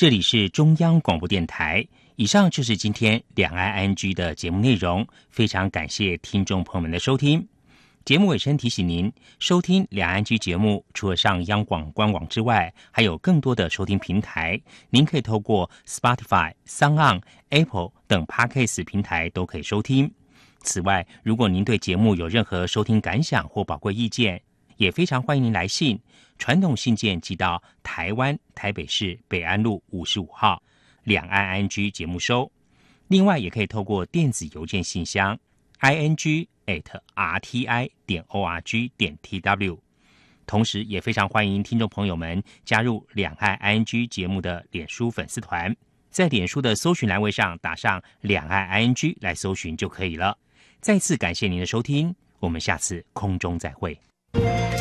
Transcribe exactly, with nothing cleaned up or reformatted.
这里是中央广播电台，以上就是今天两岸 I N G 的节目内容，非常感谢听众朋友们的收听。节目尾声提醒您，收听两岸 I N G 节目，除了上央广官网之外，还有更多的收听平台，您可以透过 Spotify、SoundOn、Apple 等 Podcast 平台都可以收听。此外，如果您对节目有任何收听感想或宝贵意见，也非常欢迎您来信，传统信件寄到台湾台北市北安路五十五号两岸 I N G 节目收。另外，也可以透过电子邮件信箱 i n g at r t i 点 o r g 点 t w。同时，也非常欢迎听众朋友们加入两岸 I N G 节目的脸书粉丝团，在脸书的搜寻栏位上打上两岸 I N G 来搜寻就可以了。再次感谢您的收听，我们下次空中再会。